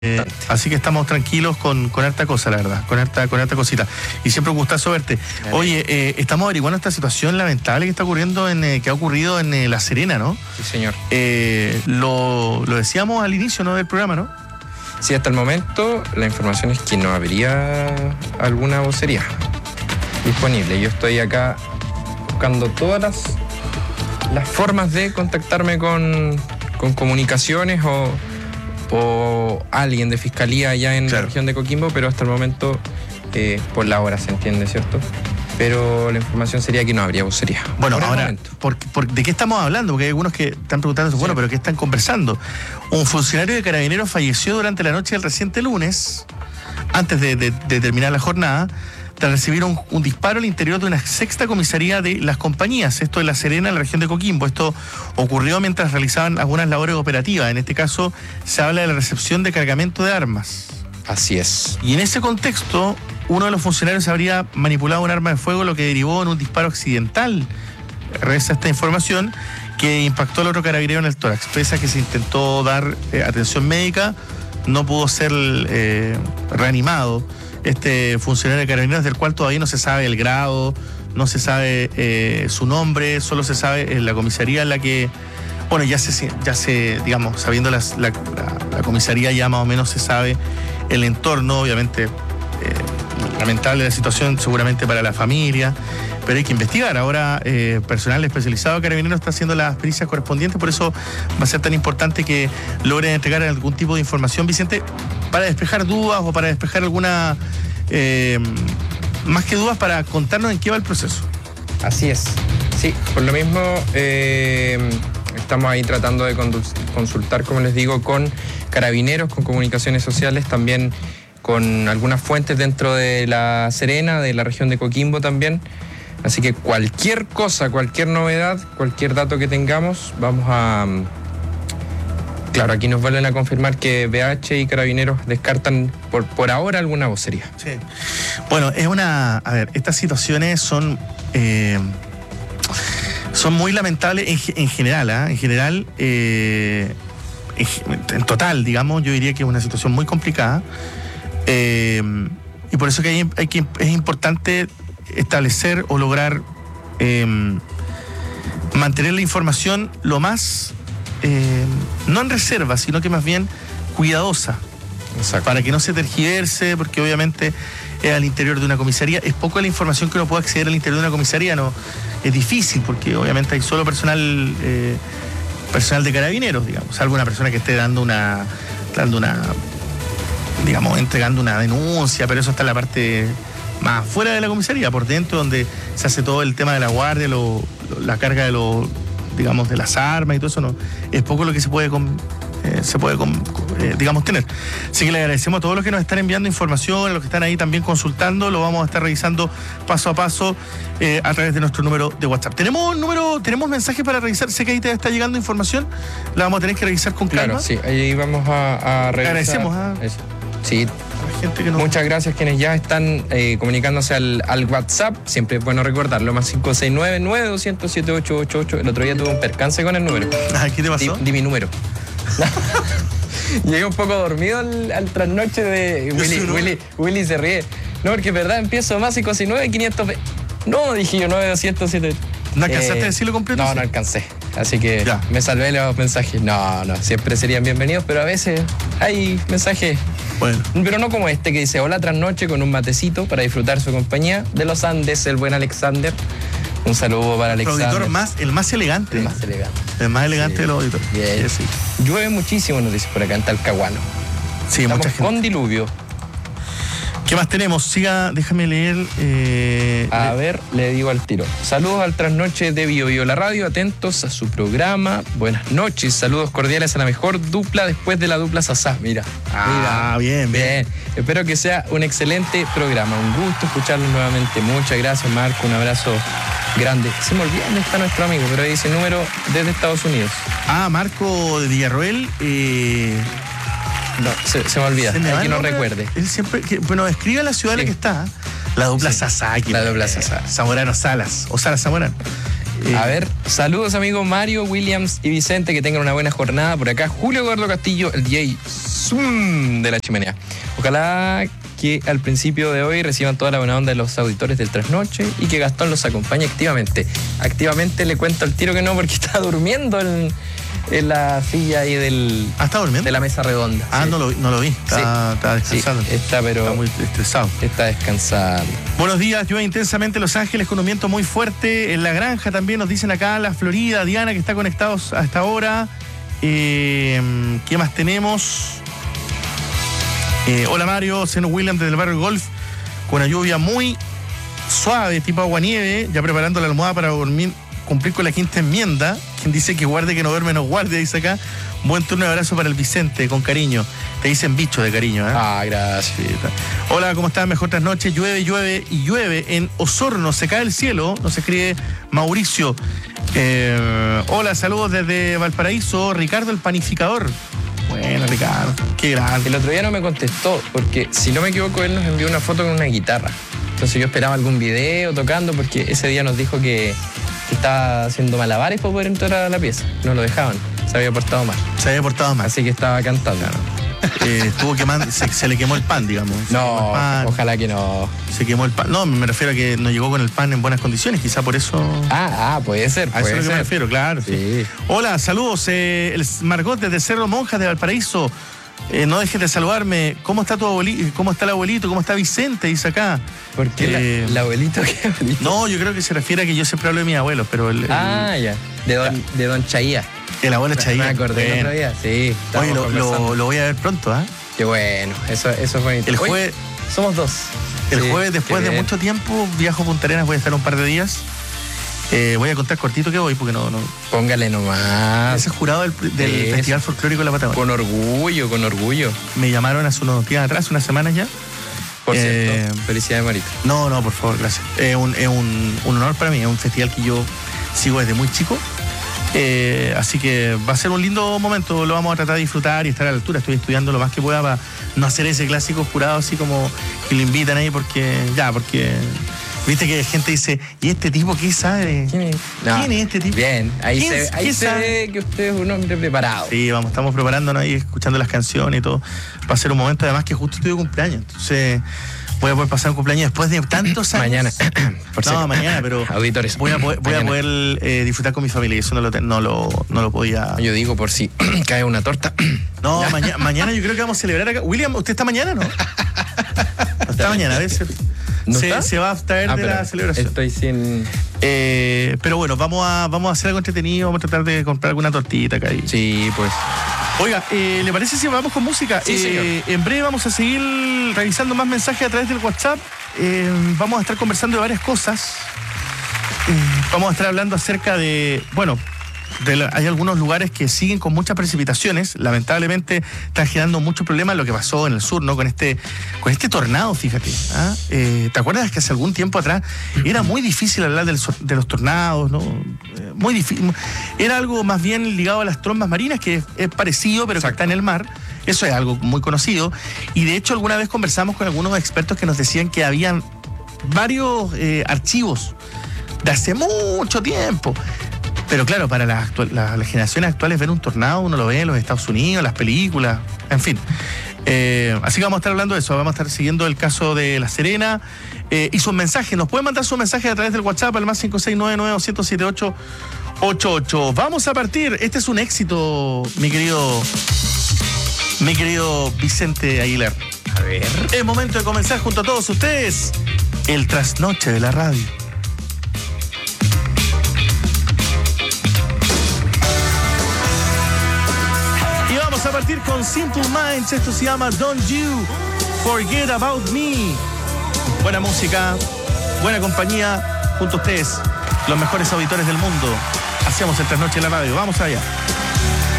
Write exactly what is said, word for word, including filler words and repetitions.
Eh, así que estamos tranquilos con, con harta cosa, la verdad, con harta, con harta cosita. Y siempre un gustazo verte. Oye, eh, estamos averiguando esta situación lamentable que está ocurriendo, en, eh, que ha ocurrido en eh, La Serena, ¿no? Sí, señor. Eh, lo, lo decíamos al inicio, ¿no?, del programa, ¿no? Sí, hasta el momento la información es que no habría alguna vocería disponible. Yo estoy acá buscando todas las, las formas de contactarme con, con comunicaciones o... o alguien de fiscalía allá en claro. la región de Coquimbo, pero hasta el momento, eh, por la hora se entiende, ¿cierto? Pero la información sería que no habría vocería. Bueno, por ahora, por, por, ¿de qué estamos hablando? Porque hay algunos que están preguntando, sí. bueno, pero ¿qué están conversando? Un funcionario de Carabineros falleció durante la noche del reciente lunes, antes de, de, de terminar la jornada, tras recibir un, un disparo al interior de una sexta comisaría de Las Compañías, esto en La Serena, en la región de Coquimbo. Esto ocurrió mientras realizaban algunas labores operativas. En este caso se habla de la recepción de cargamento de armas. Así es. Y en ese contexto, uno de los funcionarios habría manipulado un arma de fuego, lo que derivó en un disparo accidental. Reza esta información, que impactó al otro carabinero en el tórax. Pese a que se intentó dar eh, atención médica, no pudo ser eh, reanimado este funcionario de Carabineros, del cual todavía no se sabe el grado, no se sabe eh, su nombre, solo se sabe en la comisaría en la que, bueno, ya se, ya se digamos, sabiendo las, la, la, la comisaría ya más o menos se sabe el entorno, obviamente, eh, lamentable la situación seguramente para la familia, pero hay que investigar. Ahora eh, personal especializado de Carabineros está haciendo las pericias correspondientes, por eso va a ser tan importante que logren entregar algún tipo de información, Vicente, para despejar dudas o para despejar alguna, eh, más que dudas, para contarnos en qué va el proceso. Así es. Sí, por lo mismo eh, estamos ahí tratando de consultar, como les digo, con Carabineros, con comunicaciones sociales, también con algunas fuentes dentro de La Serena, de la región de Coquimbo también. Así que cualquier cosa, cualquier novedad, cualquier dato que tengamos, vamos a... Claro, aquí nos vuelven a confirmar que B H y Carabineros descartan por, por ahora alguna vocería. Sí. Bueno, es una... A ver, estas situaciones son... Eh, son muy lamentables en, en general, ¿eh? En general, eh, en, en total, digamos, yo diría que es una situación muy complicada. Eh, y por eso que hay, hay que es importante establecer o lograr eh, mantener la información lo más... Eh, no en reserva, sino que más bien cuidadosa. Exacto. Para que no se tergiverse, porque obviamente es al interior de una comisaría. Es poco la información que uno puede acceder al interior de una comisaría, no es difícil, porque obviamente hay solo personal eh, personal de Carabineros, digamos, alguna persona que esté dando una dando una digamos, entregando una denuncia, pero eso está en la parte más fuera de la comisaría, por dentro, donde se hace todo el tema de la guardia, lo, lo, la carga de los, digamos, de las armas y todo eso. No es poco lo que se puede con, eh, se puede con, eh, digamos, tener. Así que le agradecemos a todos los que nos están enviando información, a los que están ahí también consultando. Lo vamos a estar revisando paso a paso eh, a través de nuestro número de WhatsApp. Tenemos número, tenemos mensajes para revisar. Sé que ahí te está llegando información, la vamos a tener que revisar con calma. Claro, sí, ahí vamos a, a revisar. Agradecemos a eso. Sí, gente que no... muchas gracias quienes ya están eh, comunicándose al, al WhatsApp. Siempre es bueno recordarlo, más cinco seis nueve, nueve dos cero cero, siete ocho ocho ocho. El otro día tuve un percance con el número. Ah, ¿qué te pasó? Di, di mi número. Llegué un poco dormido al, al trasnoche de Willy, Willy, Willy se ríe. No, porque es verdad, empiezo más cinco seis nueve, quinientos. No, dije yo, nueve doscientos siete. ¿No alcanzaste eh, a decirlo completo? No, no alcancé. Así que ya. Me salvé los mensajes. No, no, siempre serían bienvenidos, pero a veces hay mensajes. Bueno. Pero no como este que dice: hola trasnoche con un matecito para disfrutar su compañía. De los Andes, el buen Alexander. Un saludo para Alexander. El auditor más, el más elegante. El más elegante. El más elegante sí. de los auditores. Bien. Sí, sí. Llueve muchísimo, nos dice por acá en Talcahuano. Sí, estamos mucha gente. Con diluvio. ¿Qué más tenemos? Siga, déjame leer. Eh, a le... ver, le digo al tiro. Saludos al trasnoche de Bio Bio la Radio, atentos a su programa. Buenas noches, saludos cordiales a la mejor dupla después de la dupla Sasá. Mira. Ah, mira. bien, bien. Bien. Espero que sea un excelente programa. Un gusto escucharlos nuevamente. Muchas gracias, Marco. Un abrazo grande. Se me olvida dónde está nuestro amigo, pero ahí dice número desde Estados Unidos. Ah, Marco de Villarroel. Eh... No, se, se me olvida, se me hay que no recuerde. Él siempre, que, bueno, escribe la ciudad en sí. la que está. La dupla sí. Sasaki. La dupla Sasaki. Zamorano Salas, o Salas Zamorano. Eh, a ver, saludos amigos Mario, Williams y Vicente, que tengan una buena jornada. Por acá, Julio Eduardo Castillo, el D J zoom de la chimenea. Ojalá que al principio de hoy reciban toda la buena onda de los auditores del Trasnoche y que Gastón los acompañe activamente. Activamente le cuento al tiro que no, porque está durmiendo en, en la silla ahí del, ¿Ah, está durmiendo? de la mesa redonda. Ah, sí. no, lo, no lo vi, está, Sí. está descansando. Sí, está, pero Está muy estresado. está descansando. Buenos días, llueve intensamente en Los Ángeles con un viento muy fuerte. En La Granja también nos dicen acá, la Florida, Diana, que está conectados hasta ahora. Eh, ¿Qué más tenemos? Eh, hola Mario, Seno William desde el barrio Golf, con una lluvia muy suave, tipo aguanieve, ya preparando la almohada para dormir, cumplir con la quinta enmienda. Quien dice que guarde que no duerme, no guarde, dice acá. Buen turno de abrazo para el Vicente, con cariño. Te dicen bicho de cariño, ¿eh? Ah, gracias. Sí, hola, ¿cómo están? Mejor tras noche. Llueve, llueve y llueve en Osorno. Se cae el cielo. Nos escribe Mauricio. Eh, hola, saludos desde Valparaíso. Ricardo el panificador. Bueno, Ricardo. Qué grande. El otro día no me contestó, porque si no me equivoco, él nos envió una foto con una guitarra. Entonces yo esperaba algún video tocando, porque ese día nos dijo que, que estaba haciendo malabares para poder entrar a la pieza. No lo dejaban. Se había portado mal. Se había portado mal. Así que estaba cantando. Eh, estuvo quemando, se, se le quemó el pan, digamos. Se quemó No, el pan, ojalá que no. Se quemó el pan. No, me refiero a que no llegó con el pan en buenas condiciones, quizá por eso. Ah, ah, puede ser, A eso puede es lo que ser. me refiero, claro. Sí. Sí. Hola, saludos. Eh, el Margot desde Cerro Monjas de Valparaíso. Eh, no dejes de saludarme. ¿Cómo está tu abuelito? ¿Cómo está el abuelito? ¿Cómo está Vicente? Dice acá. ¿Por qué Eh, la, el abuelito? ¿Qué abuelito? No, yo creo que se refiere a que yo siempre hablo de mis abuelos, pero el, el, Ah, ya. De don, de don Chaía. el abuelo Me Chaía. acordé el Bueno. otro día. Sí. Oye, estábamos lo, conversando. lo, lo voy a ver pronto, ¿ah? Qué bueno. Eso, eso es bonito. El Oye, jueves, somos dos. el Sí, jueves después qué de bien. mucho tiempo, viajo a Punta Arenas, voy a estar un par de días. Eh, voy a contar cortito que voy, porque no, no. Póngale nomás. Ese jurado del, del Eso. Festival Folclórico de la Patagonia. Con orgullo, con orgullo. Me llamaron hace unos días atrás, unas semanas ya. Por Eh, cierto, felicidades, Marito. No, no, por favor, gracias. Es un, es un, un honor para mí, es un festival que yo sigo desde muy chico. Eh, así que va a ser un lindo momento, lo vamos a tratar de disfrutar y estar a la altura. Estoy estudiando lo más que pueda para no hacer ese clásico jurado así como que lo invitan ahí porque, ya, porque viste que gente dice, ¿y este tipo qué sabe? ¿Quién es? No, ¿Quién es este tipo? Bien, ahí ¿Quién- se, ahí quién se sabe? ve que usted es un hombre preparado. Sí, vamos, estamos preparándonos ahí, escuchando las canciones y todo. Va a ser un momento además que justo estoy de cumpleaños, entonces voy a poder pasar un cumpleaños después de tantos años. Mañana. Por No, si- mañana, pero Auditores. voy a poder, voy a Mañana. poder eh, disfrutar con mi familia y eso no lo, te- no lo, no lo podía. Yo digo por si cae una torta. No, mañana, mañana yo creo que vamos a celebrar acá. William, ¿usted está mañana no? No está mañana, a veces. ¿No se, está? se va a abstraer Ah, de pero la celebración. Estoy sin. Eh, pero bueno, vamos a, vamos a hacer algo entretenido, vamos a tratar de comprar alguna tortita acá. Ahí. Sí, pues. Oiga, eh, ¿le parece si vamos con música? Sí, Eh, señor. En breve vamos a seguir revisando más mensajes a través del WhatsApp. Eh, vamos a estar conversando de varias cosas. Eh, vamos a estar hablando acerca de, bueno, de la- hay algunos lugares que siguen con muchas precipitaciones. Lamentablemente están generando muchos problemas lo que pasó en el sur, ¿no? Con este, con este tornado, fíjate. ¿ah? Eh, ¿Te acuerdas que hace algún tiempo atrás era muy difícil hablar del so- de los tornados, ¿no? Eh, muy difícil. Era algo más bien ligado a las trombas marinas, que es, es parecido, pero Exacto. que está en el mar. Eso es algo muy conocido. Y de hecho, alguna vez conversamos con algunos expertos que nos decían que habían varios eh, archivos de hace mucho tiempo. Pero claro, para las, actual- las- las generaciones actuales ver un tornado uno lo ve en los Estados Unidos, las películas, en fin. Eh, así que vamos a estar hablando de eso, vamos a estar siguiendo el caso de La Serena eh, y sus mensajes. Nos pueden mandar sus mensajes a través del WhatsApp al más cinco seis nueve nueve, dos cero siete, ocho ocho ocho. Vamos a partir. Este es un éxito, mi querido, mi querido Vicente Aguilar. A ver. Es momento de comenzar junto a todos ustedes el trasnoche de la radio. Y vamos a partir con Simple Minds. Esto se llama Don't You Forget About Me. Buena música, buena compañía junto a ustedes, los mejores auditores del mundo. Hacemos el trasnoche de la radio. Vamos allá.